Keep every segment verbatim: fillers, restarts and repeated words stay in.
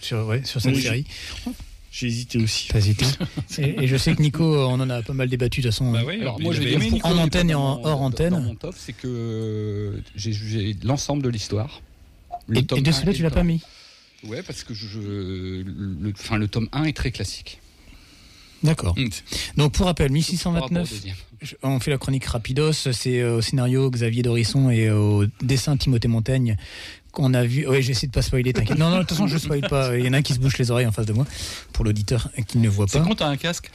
sur, ouais, sur cette oui, série. J'ai hésité aussi. T'as hésité. et, et je sais que Nico, on en a pas mal débattu de toute façon. Bah oui, alors moi j'ai aimé Nico, en antenne et en dans, hors antenne. Dans mon top, c'est que j'ai jugé l'ensemble de l'histoire. Le et, et de celui-là, tu l'as pas mis. Ouais, parce que je, je, le, enfin, le tome un est très classique. D'accord. Mmh. Donc pour rappel, mille six cent vingt-neuf, on fait la chronique rapidos, c'est au scénario Xavier Dorisson et au dessin Timothée Montaigne qu'on a vu. Oui, j'essaie de pas spoiler, t'inquiète. Non, non, de toute façon, je spoil pas. Il y en a un qui se bouche les oreilles en face de moi, pour l'auditeur qui ne voit pas. C'est quand t'as un casque.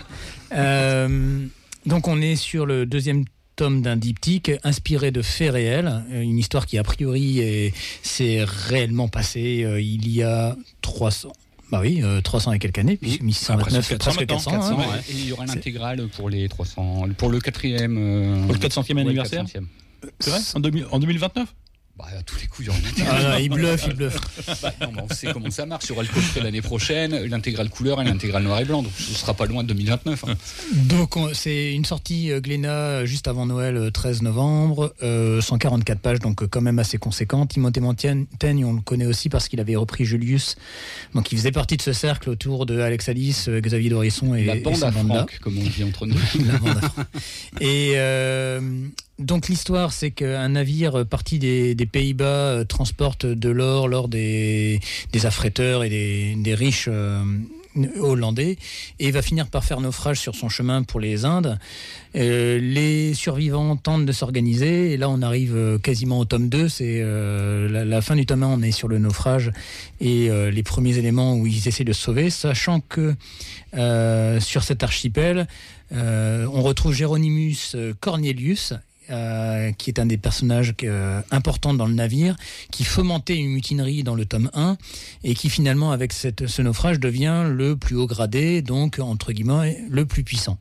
euh, Donc on est sur le deuxième tome d'un diptyque inspiré de faits réels, une histoire qui a priori est, s'est réellement passée euh, il y a trois cents. Bah oui, euh, trois cents et quelques années, puisque mille six cent vingt-neuf, presque quatre cents. quatre cents hein. Ouais. Et il y aura l'intégrale pour les trois cents, pour le quatrième, euh, pour le quatre centième anniversaire. C'est vrai, en, deux mille, en deux mille vingt-neuf. Bah, à tous les coups, il y aura une intégrale. Ah, non, il bluffe, il bluffe. Bah, non, bah, on sait comment ça marche. Il y aura le coffret l'année prochaine, l'intégrale couleur et l'intégrale noir et blanc. Donc, ce sera pas loin de deux mille vingt-neuf. Hein. Donc, on, c'est une sortie euh, Glénat juste avant Noël, treize novembre, euh, cent quarante-quatre pages, donc euh, quand même assez conséquent. Timothée Montaigne, on le connaît aussi parce qu'il avait repris Julius. Donc, il faisait partie de ce cercle autour de Alex Alice, euh, Xavier Dorisson et la bande et à Franck, comme on dit entre nous. La bande à Franck. Et euh, donc l'histoire, c'est qu'un navire parti des, des Pays-Bas euh, transporte de l'or, l'or des, des affréteurs et des, des riches euh, hollandais, et va finir par faire naufrage sur son chemin pour les Indes. Euh, les survivants tentent de s'organiser, et là on arrive euh, quasiment au tome deux, c'est euh, la, la fin du tome un, on est sur le naufrage et euh, les premiers éléments où ils essaient de se sauver, sachant que euh, sur cet archipel, euh, on retrouve Géronymus Cornelius, Euh, qui est un des personnages euh, importants dans le navire, qui fomentait une mutinerie dans le tome un et qui finalement avec cette, ce naufrage devient le plus haut gradé, donc entre guillemets le plus puissant.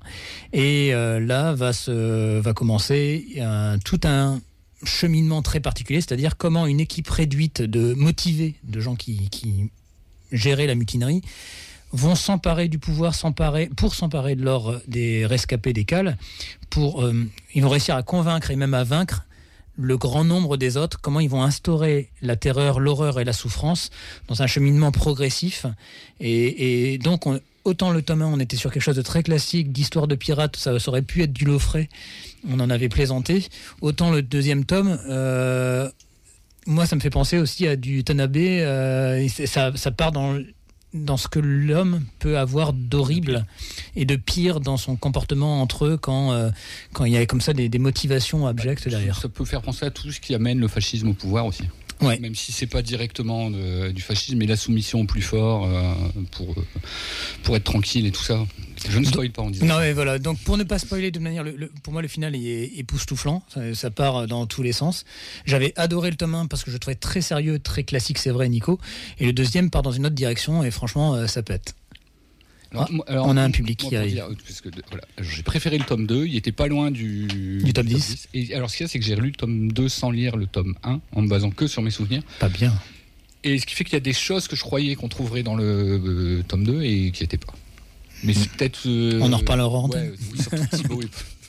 Et euh, là va, se, va commencer euh, tout un cheminement très particulier, c'est-à-dire comment une équipe réduite de motivés, de gens qui, qui géraient la mutinerie, vont s'emparer du pouvoir, s'emparer, pour s'emparer de l'or des rescapés des cales, pour, euh, ils vont réussir à convaincre et même à vaincre le grand nombre des autres, comment ils vont instaurer la terreur, l'horreur et la souffrance dans un cheminement progressif. Et, et donc, on, autant le tome un, on était sur quelque chose de très classique, d'histoire de pirates, ça, ça aurait pu être du Loffret, on en avait plaisanté, autant le deuxième tome... Euh, moi, ça me fait penser aussi à du Tanabe, euh, ça, ça part dans... dans ce que l'homme peut avoir d'horrible et de pire dans son comportement entre eux quand, euh, quand il y a comme ça des, des motivations abjectes derrière. Ça peut faire penser à tout ce qui amène le fascisme au pouvoir aussi. Ouais. Même si c'est pas directement de, du fascisme, mais la soumission au plus fort euh, pour, pour être tranquille et tout ça. Je ne spoil pas en disant. Non, mais voilà. Donc, pour ne pas spoiler de manière, le, le, pour moi, le final est époustouflant. Ça, ça part dans tous les sens. J'avais adoré le tome un parce que je le trouvais très sérieux, très classique, c'est vrai, Nico. Et le deuxième part dans une autre direction et franchement, euh, ça pète. Alors, ah, alors, on a un public qui arrive. Dire, parce que, voilà, j'ai préféré le tome deux, il était pas loin du, du, du tome dix. Et alors, ce qu'il y a, c'est que j'ai relu le tome deux sans lire le tome un, en me basant que sur mes souvenirs. Pas bien. Et ce qui fait qu'il y a des choses que je croyais qu'on trouverait dans le euh, tome deux et qui n'étaient pas. Mais c'est peut-être. Euh, on en reparlera en ouais, oui, surtout Thibaut.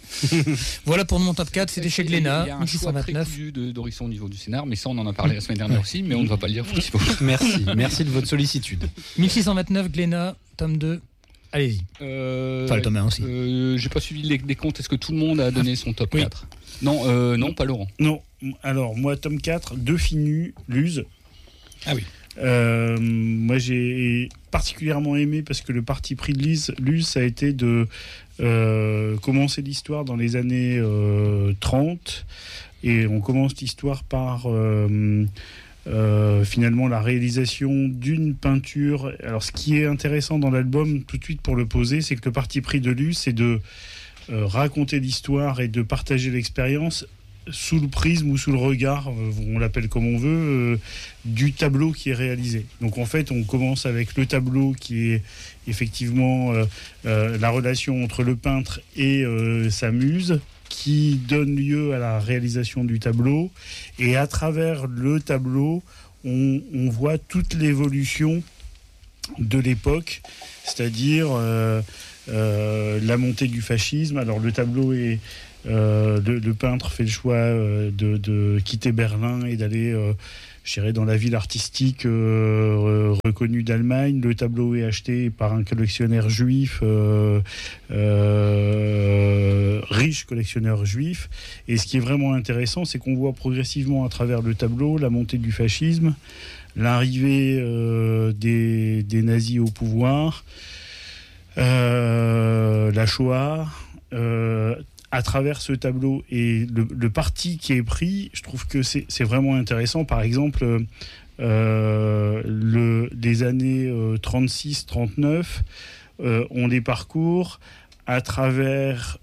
Voilà pour mon top quatre, c'était chez Glénat. Il y a un choix très cousu de Dorisson au niveau du scénar, mais ça on en a parlé la semaine dernière aussi, mais on ne va pas le dire pour Thibaut. Merci, merci de votre sollicitude. mille six cent vingt-neuf, Glénat, tome deux. Allez-y. Euh, enfin, le tome un aussi. Euh, j'ai pas suivi les, les comptes. Est-ce que tout le monde a donné son top oui. quatre? Non, euh, non, pas Laurent. Non. Alors, moi, tome quatre, deux Finu, Luz. Ah oui. Euh, moi, j'ai particulièrement aimé parce que le parti pris de Luz, Luz ça a été de euh, commencer l'histoire dans les années euh, trente. Et on commence l'histoire par... Euh, Euh, finalement la réalisation d'une peinture. Alors ce qui est intéressant dans l'album tout de suite pour le poser, c'est que le parti pris de Luz, c'est de euh, raconter l'histoire et de partager l'expérience sous le prisme ou sous le regard, euh, on l'appelle comme on veut, euh, du tableau qui est réalisé. Donc en fait on commence avec le tableau qui est effectivement euh, euh, la relation entre le peintre et euh, sa muse, qui donne lieu à la réalisation du tableau. Et à travers le tableau, on, on voit toute l'évolution de l'époque, c'est-à-dire euh, euh, la montée du fascisme. Alors le tableau est... Euh, le, le peintre fait le choix euh, de, de quitter Berlin et d'aller euh, je dirais, dans la ville artistique euh, reconnue d'Allemagne. Le tableau est acheté par un collectionneur juif, euh, euh, riche collectionneur juif. Et ce qui est vraiment intéressant, c'est qu'on voit progressivement à travers le tableau la montée du fascisme, l'arrivée euh, des, des nazis au pouvoir, euh, la Shoah, euh, à travers ce tableau. Et le, le parti qui est pris, je trouve que c'est, c'est vraiment intéressant. Par exemple, euh, le, les années euh, trente-six trente-neuf, euh, on les parcourt à travers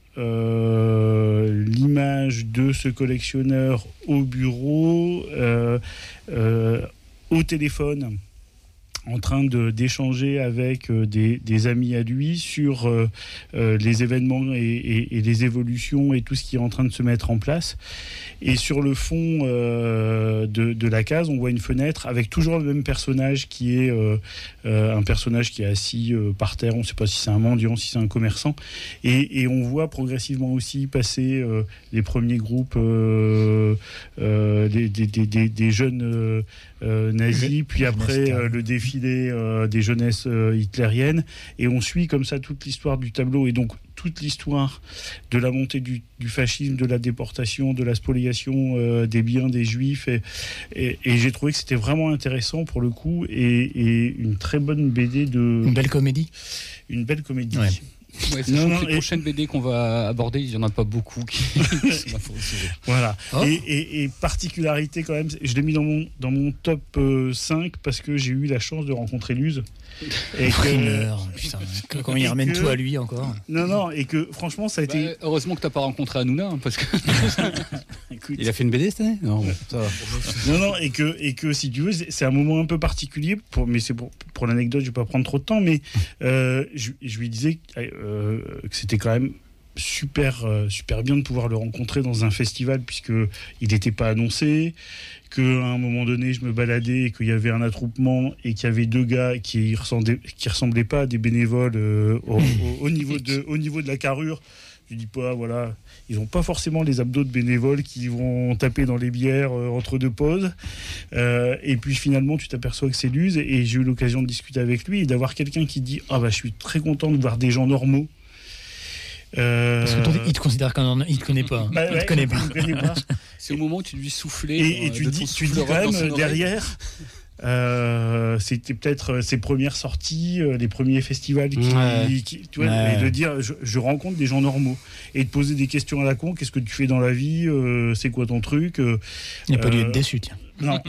euh, l'image de ce collectionneur au bureau, euh, euh, au téléphone, en train de, d'échanger avec euh, des, des amis à lui sur euh, euh, les événements et, et, et les évolutions et tout ce qui est en train de se mettre en place. Et sur le fond euh, de, de la case, on voit une fenêtre avec toujours le même personnage qui est euh, euh, un personnage qui est assis euh, par terre. On ne sait pas si c'est un mendiant, si c'est un commerçant. Et, et on voit progressivement aussi passer euh, les premiers groupes euh, euh, des, des, des, des jeunes euh, euh, nazis, puis après euh, le défilé euh, des jeunesses euh, hitlériennes. Et on suit comme ça toute l'histoire du tableau. Et donc toute l'histoire de la montée du, du fascisme, de la déportation, de la spoliation euh, des biens des Juifs. Et, et, et j'ai trouvé que c'était vraiment intéressant pour le coup et, et une très bonne B D de... Une belle comédie. Une belle comédie. Ouais. Ouais, non, non, les et... prochaines B D qu'on va aborder, il n'y en a pas beaucoup qui voilà. Oh. Et, et, et particularité quand même, je l'ai mis dans mon, dans mon top euh, cinq parce que j'ai eu la chance de rencontrer Luz. Et que, putain, comment il ramène que, tout à lui encore. Non, non, et que franchement, ça a bah, été. Heureusement que tu n'as pas rencontré Hanouna, hein, parce que. Écoute, il a fait une B D cette année ? Non, ça va. Non, non, et que, et que si tu veux, c'est un moment un peu particulier, pour, mais c'est pour, pour l'anecdote, je ne vais pas prendre trop de temps, mais euh, je, je lui disais euh, que c'était quand même super, euh, super bien de pouvoir le rencontrer dans un festival, puisqu'il n'était pas annoncé, qu'à un moment donné, je me baladais et qu'il y avait un attroupement et qu'il y avait deux gars qui ressemblaient, qui ressemblaient pas à des bénévoles euh, au, au, au, niveau de, au niveau de la carrure. Je dis pas, voilà, ils n'ont pas forcément les abdos de bénévoles qui vont taper dans les bières euh, entre deux pauses. Euh, et puis finalement, tu t'aperçois que c'est Luz. Et, et j'ai eu l'occasion de discuter avec lui et d'avoir quelqu'un qui dit « Ah bah, je suis très content de voir des gens normaux. » Euh... Parce qu'il te considère qu'il ne te connaît pas. Bah, il ouais, te connaît pas. pas. C'est au moment où tu lui soufflais. Et, et tu dis, tu dis quand même derrière, euh, c'était peut-être ses premières sorties, euh, les premiers festivals, qui, ouais. qui, tu vois, ouais. et de dire je, je rencontre des gens normaux et de poser des questions à la con. Qu'est-ce que tu fais dans la vie, euh, c'est quoi ton truc euh, Il n'y a pas lieu d'être déçu, tiens. Non.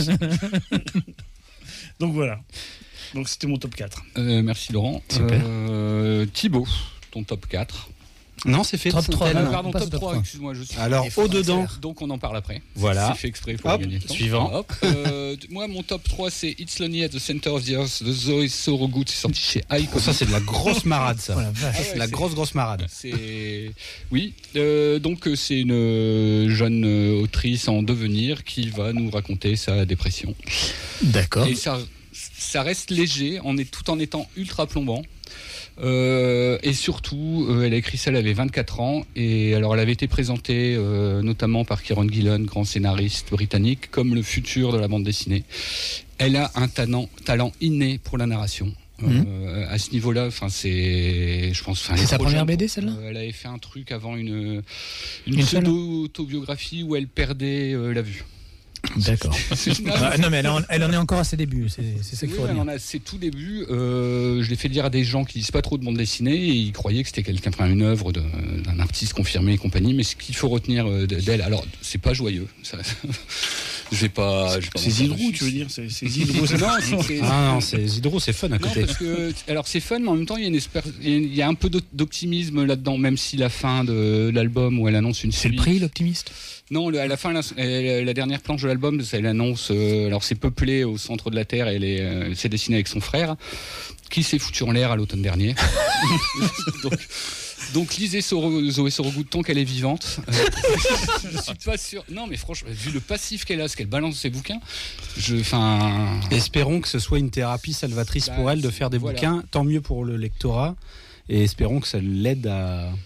Donc voilà. Donc c'était mon top quatre. Euh, merci Laurent. Super. Euh, Thibaut, ton top quatre. Non, c'est fait. Top trois. Ah, non, pardon, non, top top trois, trois. Excuse-moi, je suis. Alors, au-dedans. Donc, on en parle après. Voilà. C'est fait exprès pour Hop, gagner le temps. suivant. Hop. Euh, moi, mon top trois, c'est It's Lonely at the Center of the Earth de Zoé Sorogood. C'est sorti chez Icon. Ça, c'est de la grosse marade, ça. Oh, la vache. Ah ouais, c'est de la c'est... grosse, grosse marade. C'est... Oui. Euh, donc, c'est une jeune autrice en devenir qui va nous raconter sa dépression. D'accord. Et ça, ça reste léger, on est, tout en étant ultra plombant. Euh, et surtout, euh, elle a écrit ça, elle avait vingt-quatre ans, et alors elle avait été présentée euh, notamment par Kieron Gillen, grand scénariste britannique, comme le futur de la bande dessinée. Elle a un talent, talent inné pour la narration. Mmh. Euh, à ce niveau-là, enfin c'est, je pense, c'est sa première B D, celle-là. euh, Elle avait fait un truc avant une une, une pseudo-autobiographie où elle perdait euh, la vue. D'accord. Ah, non, mais elle en, elle en est encore à ses débuts, c'est, c'est ça qu'il faut oui, dire. Elle en a ses tout débuts. Euh, je l'ai fait lire à des gens qui lisent pas trop de bande dessinée et ils croyaient que c'était quelqu'un, enfin une œuvre de, d'un artiste confirmé et compagnie. Mais ce qu'il faut retenir d'elle, alors c'est pas joyeux. Ça, je vais pas. Je vais pas c'est Zidrou, tu veux dire c'est, c'est Zidrou. Non, c'est, ah non, c'est Zidrou, c'est fun à côté. Non, parce que, alors c'est fun, mais en même temps il y a une espère, il y a un peu d'optimisme là-dedans, même si la fin de l'album où elle annonce une c'est suite. le prix, l'optimiste. Non, le, à la fin, la, la dernière planche de l'album, ça, elle annonce. Euh, alors, c'est peuplé au centre de la Terre et elle, est, euh, elle s'est dessinée avec son frère, qui s'est foutu en l'air à l'automne dernier. donc, donc, lisez Soro, Zoé Sorogood tant qu'elle est vivante. Euh, je suis pas sûr. Non, mais franchement, vu le passif qu'elle a, ce qu'elle balance ses bouquins, je, enfin. Espérons que ce soit une thérapie salvatrice bah, pour elle de faire des voilà. bouquins. Tant mieux pour le lectorat. Et espérons que ça l'aide à.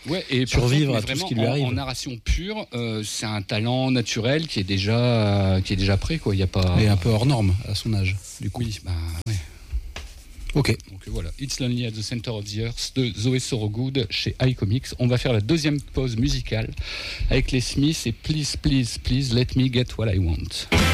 Ouais, et survivre contre, à tout ce vraiment, qui lui en, arrive. En narration pure, euh, c'est un talent naturel qui est déjà, euh, qui est déjà prêt, quoi. Il y a pas. Et un peu hors norme à son âge, du coup. Oui, bah ouais. Ok. Donc euh, voilà, It's Lonely at the Center of the Earth de Zoé Sorogood chez iComics. On va faire la deuxième pause musicale avec les Smiths et Please, Please, Please Let Me Get What I Want.